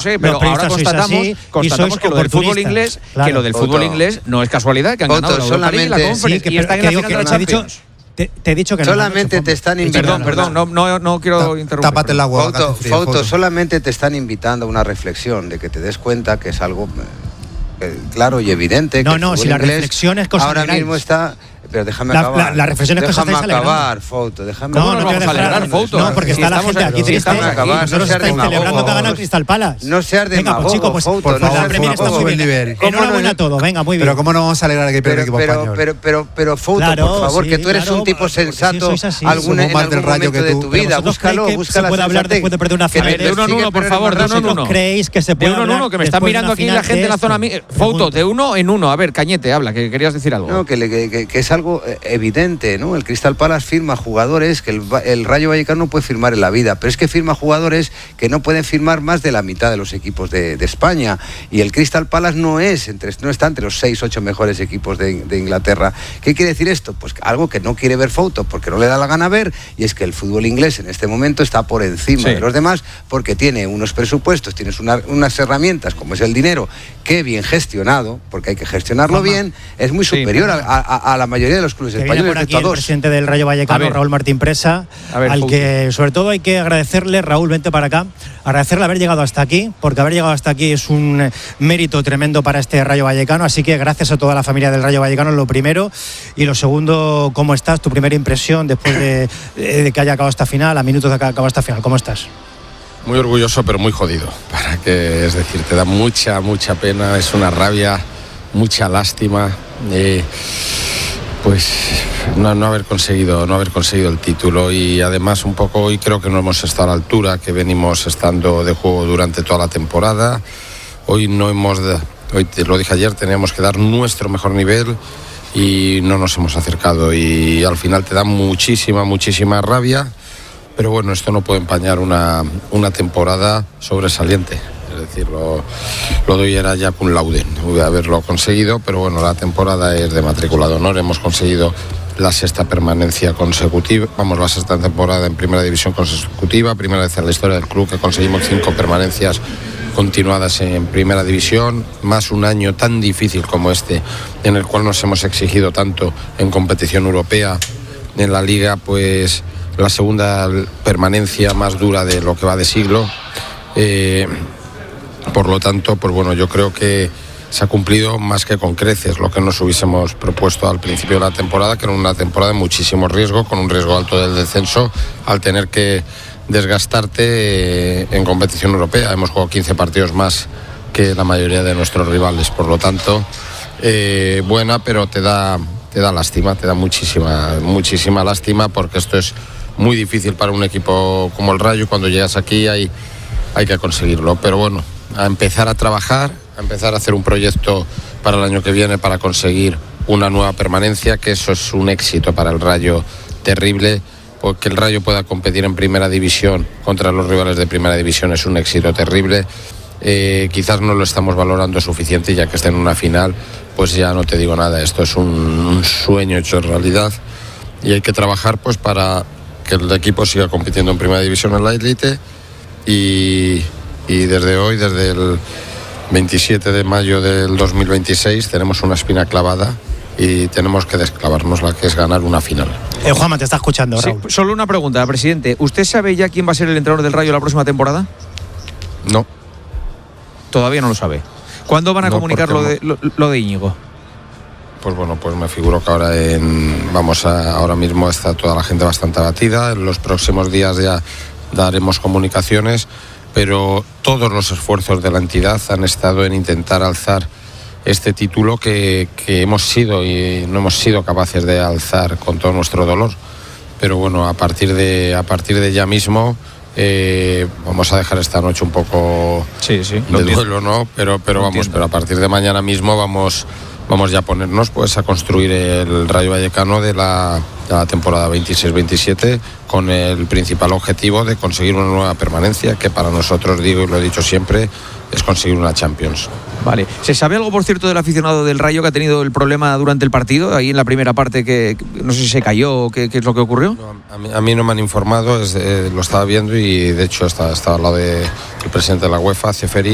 sé, pero ahora constatamos que lo del fútbol inglés, claro, que lo del fútbol inglés no es casualidad, que han ganado la Europa League y la Conference y están en la final de la Champions. Te he dicho que solamente te están invitando. Perdón, no quiero interrumpir. Tápate el agua. Fouto, solamente te están invitando a una reflexión de que te des cuenta que es algo claro y evidente. No, si la reflexión es cosa ahora mismo está. Pero déjame acabar. La reflexión es que os estáis acabar, Fouto. Déjame acabar. No vamos a alegrar, Fouto. No, porque está la gente aquí triste. Nosotros estáis celebrando que ha ganado el Crystal Palace. No seas demagogo, Fouto. Por favor, la Premier está muy bien. Enhorabuena a todo. Venga, muy bien. Pero ¿cómo no vamos a alegrar que pierde el equipo español? Pero Fouto, por favor, que tú eres un tipo sensato en algún momento de tu vida. Búscalo, búscala. Se puede hablar después de perder una final. De 1-1, por favor, de 1-1. ¿Creéis que se puede hablar? De 1-1, que me están mirando aquí la gente en la zona. Fouto, de 1 en 1. A ver, Cañete, habla, que querías decir algo. No, que es algo evidente, ¿no? El Crystal Palace firma jugadores que el Rayo Vallecano no puede firmar en la vida, pero es que firma jugadores que no pueden firmar más de la mitad de los equipos de España, y el Crystal Palace no está entre los 6-8 mejores equipos de Inglaterra. ¿Qué quiere decir esto? Pues algo que no quiere ver Fouto porque no le da la gana ver, y es que el fútbol inglés en este momento está por encima de los demás porque tiene unos presupuestos, tienes unas herramientas como es el dinero, que bien gestionado, porque hay que gestionarlo bien, es muy superior a la mayoría de los clubes españoles de todos. El presidente del Rayo Vallecano, Raúl Martín Presa, al que sobre todo hay que agradecerle, Raúl, vente para acá, agradecerle haber llegado hasta aquí, porque haber llegado hasta aquí es un mérito tremendo para este Rayo Vallecano, así que gracias a toda la familia del Rayo Vallecano, lo primero, y lo segundo, ¿cómo estás? Tu primera impresión después de que haya acabado esta final, a minutos de que haya acabado esta final, ¿cómo estás? Muy orgulloso, pero muy jodido, es decir, te da mucha pena, es una rabia, mucha lástima, pues no haber conseguido el título, y además un poco hoy creo que no hemos estado a la altura que venimos estando de juego durante toda la temporada. Hoy te lo dije ayer, teníamos que dar nuestro mejor nivel y no nos hemos acercado, y al final te da muchísima rabia, pero bueno, esto no puede empañar una temporada sobresaliente. Es decir, lo doy era ya cum laude, voy a haberlo conseguido, pero bueno, la temporada es de matrícula de honor, hemos conseguido la sexta permanencia consecutiva, la sexta temporada en primera división consecutiva, primera vez en la historia del club que conseguimos 5 permanencias continuadas en primera división, más un año tan difícil como este, en el cual nos hemos exigido tanto en competición europea, en la liga, pues la segunda permanencia más dura de lo que va de siglo. Por lo tanto, pues bueno, yo creo que se ha cumplido más que con creces lo que nos hubiésemos propuesto al principio de la temporada, que era una temporada de muchísimo riesgo, con un riesgo alto del descenso, al tener que desgastarte en competición europea. Hemos jugado 15 partidos más que la mayoría de nuestros rivales, por lo tanto, buena, pero te da lástima, te da muchísima lástima, porque esto es muy difícil para un equipo como el Rayo. Cuando llegas aquí hay que conseguirlo, pero bueno, a empezar a trabajar, a empezar a hacer un proyecto para el año que viene para conseguir una nueva permanencia, que eso es un éxito para el Rayo terrible, porque el Rayo pueda competir en primera división contra los rivales de primera división es un éxito terrible. Quizás no lo estamos valorando suficiente, ya que está en una final, pues ya no te digo nada, esto es un sueño hecho realidad, y hay que trabajar pues para que el equipo siga compitiendo en primera división en la élite, y desde hoy, desde el 27 de mayo del 2026, tenemos una espina clavada y tenemos que desclavárnosla, que es ganar una final. Juanma, te está escuchando, Raúl. Sí, solo una pregunta, presidente. ¿Usted sabe ya quién va a ser el entrenador del Rayo la próxima temporada? No. Todavía no lo sabe. ¿Cuándo van a comunicar lo de Íñigo? Pues bueno, pues me figuro que ahora mismo está toda la gente bastante abatida. En los próximos días ya daremos comunicaciones, pero todos los esfuerzos de la entidad han estado en intentar alzar este título que hemos sido y no hemos sido capaces de alzar con todo nuestro dolor. Pero bueno, a partir de ya mismo vamos a dejar esta noche un poco de duelo, ¿no? Pero a partir de mañana mismo vamos ya a ponernos pues a construir el Rayo Vallecano de la temporada 26-27, con el principal objetivo de conseguir una nueva permanencia, que para nosotros, digo y lo he dicho siempre, es conseguir una Champions. Vale. ¿Se sabe algo, por cierto, del aficionado del Rayo que ha tenido el problema durante el partido? Ahí en la primera parte, que no sé si se cayó o qué es lo que ocurrió. No, a mí no me han informado, lo estaba viendo, y de hecho estaba al lado del presidente de la UEFA, Ceferin.